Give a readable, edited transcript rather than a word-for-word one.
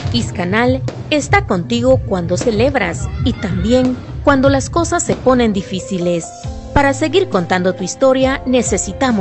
Iscanal está contigo cuando celebras y también cuando las cosas se ponen difíciles. Para seguir contando tu historia necesitamos